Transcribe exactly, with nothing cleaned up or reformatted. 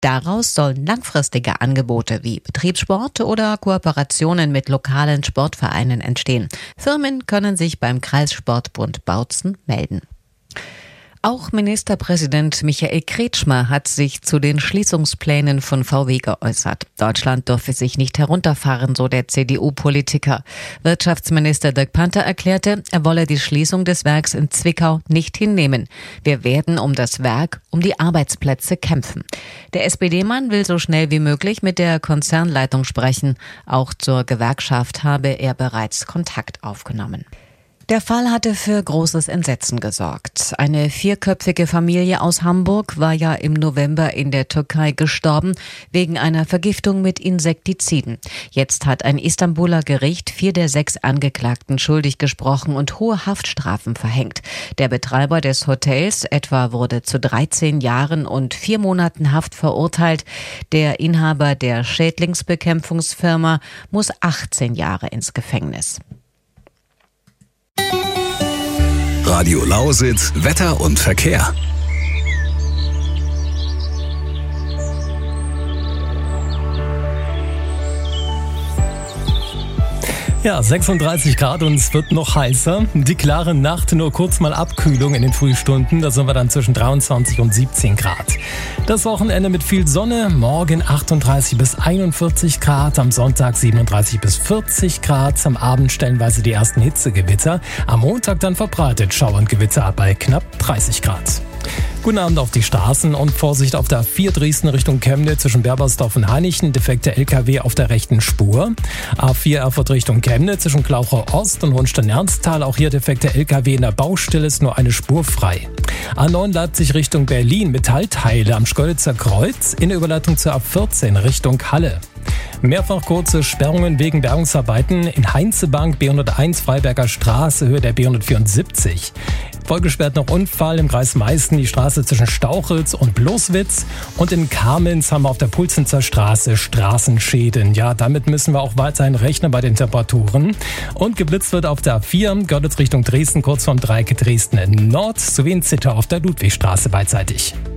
Daraus sollen langfristige Angebote wie Betriebssport oder Kooperationen mit lokalen Sportvereinen entstehen. Firmen können sich beim Kreissportbund Bautzen melden. Auch Ministerpräsident Michael Kretschmer hat sich zu den Schließungsplänen von V W geäußert. Deutschland dürfe sich nicht herunterfahren, so der C D U-Politiker. Wirtschaftsminister Dirk Panther erklärte, er wolle die Schließung des Werks in Zwickau nicht hinnehmen. Wir werden um das Werk, um die Arbeitsplätze kämpfen. Der S P D-Mann will so schnell wie möglich mit der Konzernleitung sprechen. Auch zur Gewerkschaft habe er bereits Kontakt aufgenommen. Der Fall hatte für großes Entsetzen gesorgt. Eine vierköpfige Familie aus Hamburg war ja im November in der Türkei gestorben wegen einer Vergiftung mit Insektiziden. Jetzt hat ein Istanbuler Gericht vier der sechs Angeklagten schuldig gesprochen und hohe Haftstrafen verhängt. Der Betreiber des Hotels etwa wurde zu dreizehn Jahren und vier Monaten Haft verurteilt. Der Inhaber der Schädlingsbekämpfungsfirma muss achtzehn Jahre ins Gefängnis. Radio Lausitz, Wetter und Verkehr. Ja, sechsunddreißig Grad und es wird noch heißer. Die klare Nacht, nur kurz mal Abkühlung in den Frühstunden. Da sind wir dann zwischen dreiundzwanzig und siebzehn Grad. Das Wochenende mit viel Sonne. Morgen achtunddreißig bis einundvierzig Grad. Am Sonntag siebenunddreißig bis vierzig Grad. Am Abend stellenweise die ersten Hitzegewitter. Am Montag dann verbreitet Schauer und Gewitter bei knapp dreißig Grad. Guten Abend auf die Straßen und Vorsicht auf der A vier Dresden Richtung Chemnitz zwischen Berbersdorf und Hainichen. Defekter L K W auf der rechten Spur. A vier Erfurt Richtung Chemnitz zwischen Klauchau Ost und Hohenstein-Ernsthal. Auch hier defekter L K W in der Baustelle, ist nur eine Spur frei. A neun Leipzig Richtung Berlin. Metallteile am Schkeuditzer Kreuz. In der Überleitung zur A vierzehn Richtung Halle. Mehrfach kurze Sperrungen wegen Bergungsarbeiten in Heinzebank, B hunderteins Freiberger Straße, Höhe der B hundertvierundsiebzig. Vollgesperrt noch Unfall im Kreis Meißen, die Straße zwischen Stauchitz und Bloßwitz. Und in Kamenz haben wir auf der Pulsenzer Straße Straßenschäden. Ja, damit müssen wir auch weiterhin rechnen bei den Temperaturen. Und geblitzt wird auf der A vier, Görlitz Richtung Dresden, kurz vorm Dreieck Dresden Nord, sowie in Zittau auf der Ludwigstraße beidseitig.